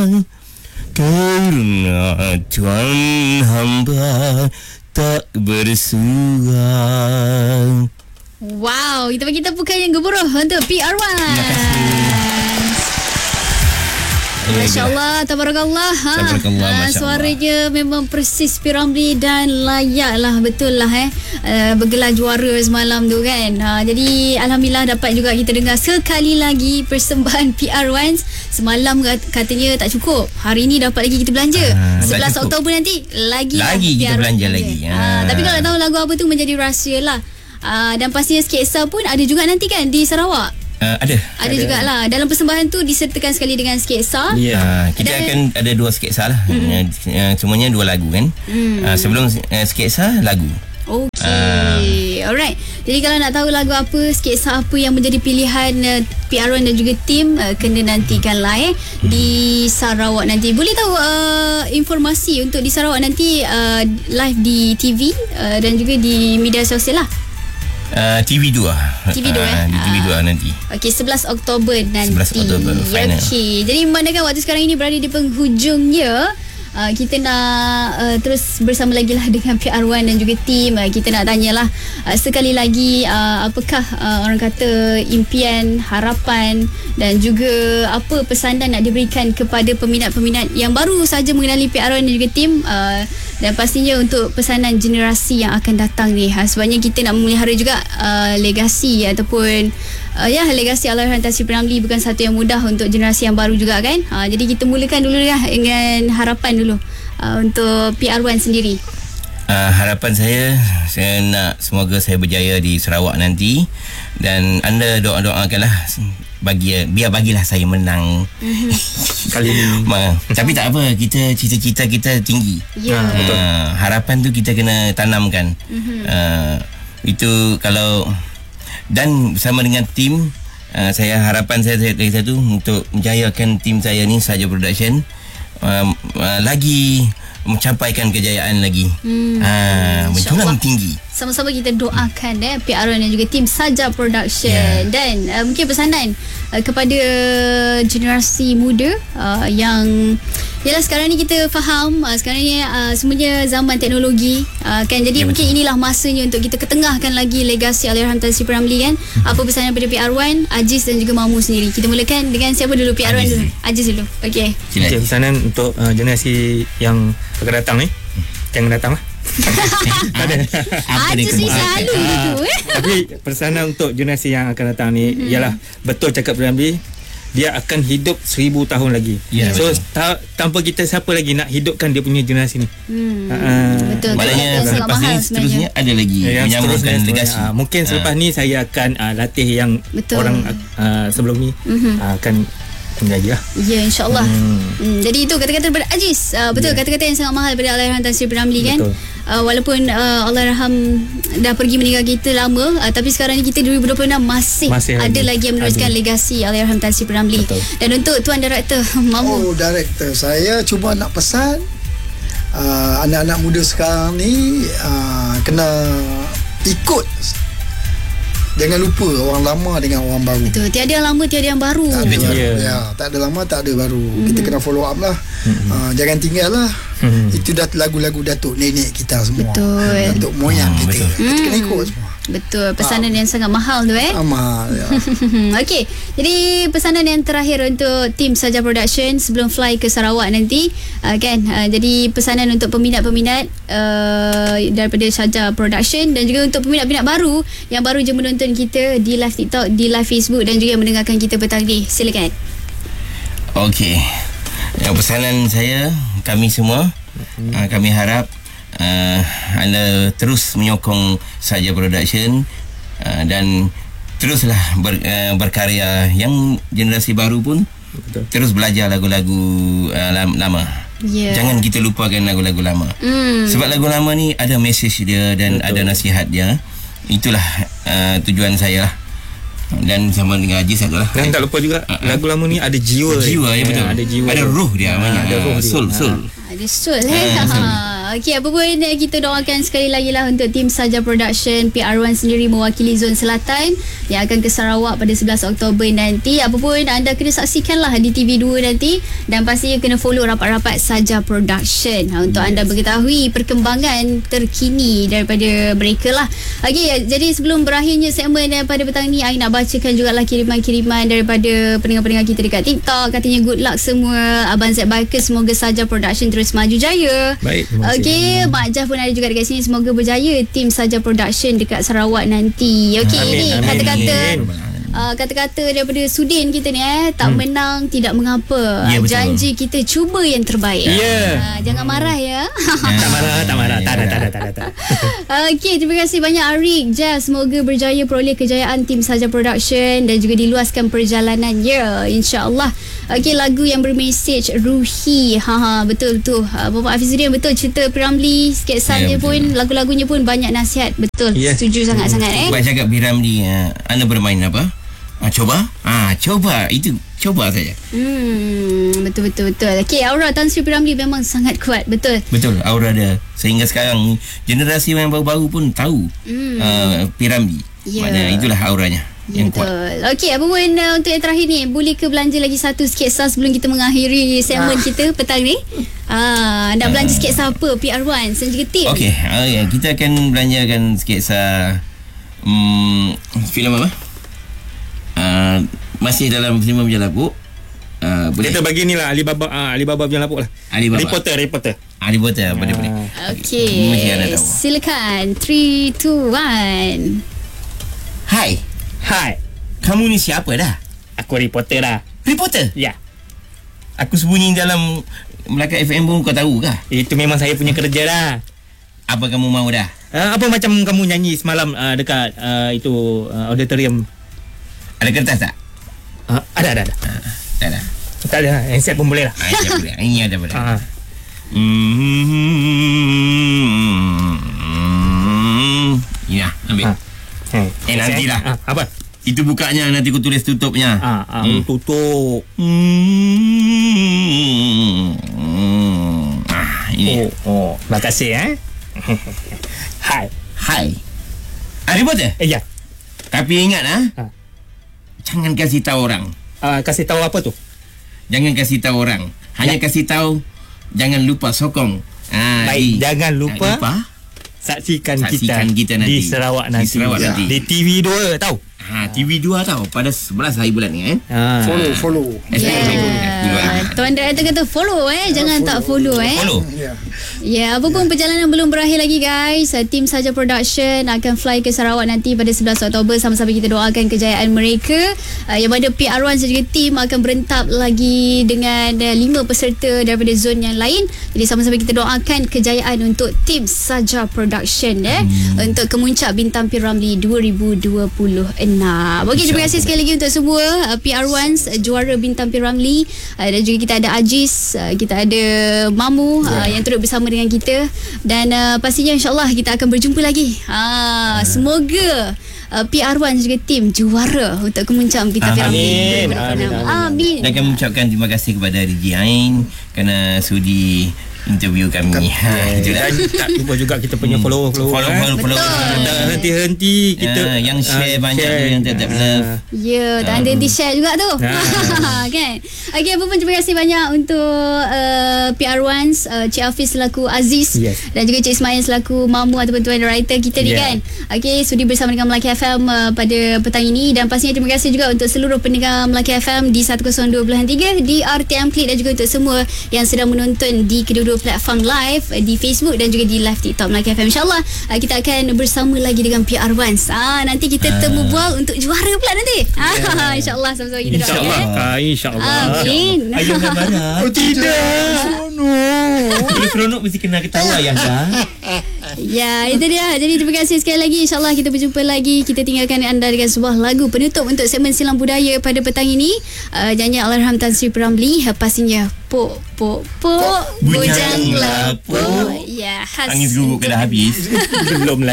Karena Tuhan hamba tak bersuah. Wow, kita bagi tepukan yang gemuruh untuk PR1. Terima kasih. Masya Allah, tabarakallah. Tabarakallah, Masya Allah. Suaranya memang persis P. Ramlee dan layak lah, betul lah bergelar juara semalam tu kan. Jadi Alhamdulillah dapat juga kita dengar sekali lagi persembahan PR1. Semalam katanya tak cukup, hari ni dapat lagi kita belanja. 11 Oktober nanti lagi kita belanja lagi. Tapi kalau nak tahu lagu apa tu menjadi rahsia lah. Dan pastinya sketsa pun ada juga nanti kan di Sarawak. Ada jugalah. Dalam persembahan tu disertakan sekali dengan sketsa. Kita akan ada 2 sketsa lah. Semuanya 2 lagu kan. Sebelum sketsa, lagu. Okey. Alright. Jadi kalau nak tahu lagu apa, sketsa apa yang menjadi pilihan PR1 dan juga tim, kena nantikanlah di Sarawak nanti. Boleh tahu informasi untuk di Sarawak nanti, live di TV dan juga di media sosial lah. TV2 di TV2 nanti. Okey, 11 Oktober nanti. 11 Oktober final. Okey. Jadi memandangkan waktu sekarang ini berada di penghujungnya, kita nak terus bersama lagi lah dengan PR1 dan juga tim. Kita nak tanyalah sekali lagi, apakah orang kata impian, harapan dan juga apa pesanan nak diberikan kepada peminat-peminat yang baru saja mengenali PR1 dan juga tim, dan pastinya untuk pesanan generasi yang akan datang ni. Sebabnya kita nak memelihara juga legasi ataupun legasi Allahyarham Tan Sri P. Ramlee bukan satu yang mudah untuk generasi yang baru juga kan. Jadi kita mulakan dulu dengan harapan dulu untuk PR1 sendiri. Harapan saya nak semoga saya berjaya di Sarawak nanti, dan anda doa-doakanlah bagilah saya menang kali ini. Tapi tak apa, kita cita-cita kita tinggi. Betul. Harapan tu kita kena tanamkan. Itu kalau, dan bersama dengan tim, harapan saya lagi satu, untuk menjayakan tim saya ni, Sahaja Production, lagi mencapaikan kejayaan lagi, menjulang tinggi. Sama-sama kita doakan PR1 dan juga tim Sahaja Production. Dan mungkin pesanan kepada generasi muda yang yalah, sekarang ni kita faham sekarang ni semuanya zaman teknologi kan. Jadi mungkin inilah masanya untuk kita ketengahkan lagi legasi Allahyarham Tan Sri P. Ramlee kan. Apa pesanan pada PR1, Aziz dan juga Mamu sendiri? Kita mulakan dengan siapa dulu? PR1 dulu. Aziz dulu. Okey. Pesanan untuk generasi yang akan datang ni, jangan datang lah. Aziz ni selalu gitu. Tapi pesanan untuk generasi yang akan datang ni ialah, betul cakap P. Ramlee, dia akan hidup 1000 tahun lagi. So tanpa kita siapa lagi nak hidupkan dia punya generasi ni. Betul. Maknanya selepas ni seterusnya ada lagi menyambungkan legasi. Mungkin selepas ni saya akan latih yang orang sebelum ni akan menjadi lah. Ya, insyaAllah. Jadi itu kata-kata daripada Aziz. Betul, kata-kata yang sangat mahal daripada Allahyarham Tan Sri P. Ramlee kan. Walaupun Allahyarham dah pergi meninggal kita lama, tapi sekarang ni kita 2026 masih ada lagi yang meneruskan legasi Allahyarham Tan Sri P. Ramlee. Dan untuk Tuan Director Mamu. Director, saya cuma nak pesan anak-anak muda sekarang ni kena ikut. Jangan lupa orang lama dengan orang baru. Betul. Tiada yang lama, tiada yang baru. Tak ada lama, tak ada baru. Kita kena follow up lah. Jangan tinggal lah. Itu dah lagu-lagu Datuk nenek kita semua. Betul. Datuk moyang kita. Kita kena ikut semua. Betul. Pesanan yang sangat mahal tu mahal. Okey. Jadi pesanan yang terakhir untuk tim Sahaja Production sebelum fly ke Sarawak nanti kan. Jadi pesanan untuk peminat-peminat daripada Sahaja Production, dan juga untuk peminat-peminat baru yang baru je menonton kita di live TikTok, di live Facebook dan juga mendengarkan kita petang ni. Silakan. Okey. Pesanan saya, kami semua, kami harap anda terus menyokong Sahaja Production, dan teruslah berkarya. Yang generasi baru pun terus belajar lagu-lagu lama. Jangan kita lupakan lagu-lagu lama. Sebab lagu lama ni ada mesej dia dan ada nasihat dia. Itulah tujuan saya lah. Dan sama dengan Haji satu lah. Dan tak lupa juga lagu lama ni ada jiwa. Jiwa, ya betul. Ada jiwa. Ada ruh dia. Ada ruh dia. Soul. Ada soul. Okey, apa pun kita doakan sekali lagi lah untuk tim Saja Production PR1 sendiri mewakili Zon Selatan yang akan ke Sarawak pada 11 Oktober nanti. Apa pun anda kena saksikan lah di TV2 nanti, dan pastinya kena follow rapat-rapat Saja Production untuk anda mengetahui perkembangan terkini daripada mereka lah. Okey, jadi sebelum berakhirnya segmen pada petang ni, I nak bacakan jugalah kiriman-kiriman daripada pendengar-pendengar kita dekat TikTok. Katanya good luck semua Abang Z Bikers, semoga Saja Production terus maju jaya. Baik, terima kasih. Okey, Mak Jah pun ada juga dekat sini, semoga berjaya tim Saja Production dekat Sarawak nanti. Okey, ini kata-kata daripada Sudin kita ni, tak menang tidak mengapa. Ya, betul. Janji kita cuba yang terbaik. Ya. Jangan marah ya. Tak marah. Tak. Okey, terima kasih banyak Arik, Jeff. Semoga berjaya peroleh kejayaan tim Saja Production dan juga diluaskan perjalanannya, insya-Allah. Okey, lagu yang bermesej Ruhi. Betul. Bapak Hafizuddin betul, cerita Piramli, sketsa dia pun, lagu-lagunya pun banyak nasihat. Betul. Yeah. Setuju sangat-sangat Buat cakap Piramli, anda bermain apa? Coba. Coba. Itu coba saja. Betul. Okey, aura Tan Sri Piramli memang sangat kuat. Betul. Betul, aura dia. Sehingga sekarang generasi yang baru-baru pun tahu Piramli. Ya. Maknanya itulah auranya yang kuat. Betul. Okey, apa pun untuk yang terakhir ni, boleh ke belanja lagi satu sketsa sebelum kita mengakhiri segmen kita petang ni? Nak belanja sketsa apa PR1 dan juga tim? Okey, kita akan belanjakan sketsa filem apa? Masih dalam filem Berjalan Lapuk. Boleh. Kita bagi ni lah Alibaba Berjalan Lapuk lah. Alibaba. Reporter. Reporter, boleh. Okey, Mesti anda tahu. silakan. 3, 2, 1. Hai. Kamu ni siapa dah? Aku reporter lah. Reporter? Ya. Aku sembunyi dalam Melaka FM pun kau tahu kah? Itu memang saya punya kerja lah. Apa kamu mau dah? Apa macam kamu nyanyi semalam dekat itu auditorium? Ada kertas tak? Ada. Tak ada. Tak ada. Handset pun boleh lah. Siap boleh. Ini ada boleh. Ya, ambil. Nantilah. Apa? Itu bukanya, nanti aku tulis tutupnya. Tutup. Ini. Terima kasih Hai. Reporter? Ya. Tapi ingat jangan kasih tahu orang. Kasih tahu apa tu? Jangan kasih tahu orang. Hanya kasih tahu, jangan lupa sokong. Baik, jangan lupa. Saksikan kita nanti di Sarawak nanti. Di TV2 tahu. TV2 tahu pada 11 hari bulan ni Follow. Tuan Director kata follow jangan tak follow Follow. Ya, apa pun perjalanan belum berakhir lagi guys. Tim Saja Production akan fly ke Sarawak nanti pada 11 Oktober. Sama-sama kita doakan kejayaan mereka. Yang mana PR1 dan juga tim akan berentap lagi dengan 5 peserta daripada zon yang lain. Jadi sama-sama kita doakan kejayaan untuk tim Saja Production untuk kemuncak Bintang Piramli 2026. Okey, terima kasih sekali lagi untuk semua PR1 juara Bintang Piramli, dan juga kita ada Aziz, kita ada Mamu yang turut bersama dengan kita, dan pastinya insyaAllah kita akan berjumpa lagi. Semoga PR1 dan juga tim juara untuk kemuncak Bintang Piramli. Amin. Dan kami mengucapkan terima kasih kepada DJ Ain kerana sudi interview kami. Dan tak lupa juga kita punya follow. Dan henti-henti kita yang share banyak tu, yang tetap love. Ya, tak henti share juga tu. Kan? Okey, apa pun terima kasih banyak untuk PR1, Cik Hafiz selaku Aziz, dan juga Cik Ismail selaku Mamu ataupun tuan writer kita ni kan. Okey, sudi bersama dengan Melaka FM pada petang ini, dan pastinya terima kasih juga untuk seluruh pendengar Melaka FM di 102.3 di RTM Klik, dan juga untuk semua yang sedang menonton di kedua-dua platform live di Facebook dan juga di live TikTok Melaka FM. InsyaAllah kita akan bersama lagi dengan PR1. Nanti kita temu bual untuk juara pula nanti. InsyaAllah sama-sama kita doakan. InsyaAllah. Amin. Ayah dah marah. Tidak. Bila seronok mesti kena ketawa ayah dah. Ya, itu dia. Jadi terima kasih sekali lagi. InsyaAllah kita berjumpa lagi. Kita tinggalkan anda dengan sebuah lagu penutup untuk segmen Silang Budaya pada petang ini. Nyanyian Allahyarham Tan Sri Piramli. Pastinya Pok Bujang Lapuk. Ya, khas. Tangis guguk ke dah habis. Belum lagi.